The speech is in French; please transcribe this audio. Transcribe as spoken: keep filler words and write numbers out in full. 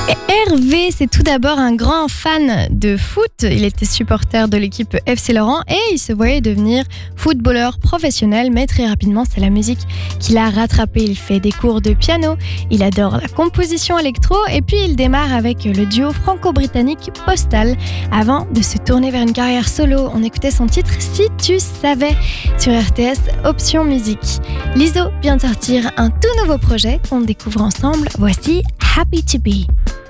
Hervé, c'est tout d'abord un grand fan de foot. Il était supporter de l'équipe F C Laurent et il se voyait devenir footballeur professionnel. Mais très rapidement, c'est la musique qui l'a rattrapé. Il fait des cours de piano, il adore la composition électro et puis il démarre avec le duo franco-britannique Postal avant de se tourner vers une carrière solo. On écoutait son titre Si tu savais sur R T S Option Musique. Lizzo vient de sortir un tout nouveau projet qu'on découvre ensemble. Voici Happy to Be.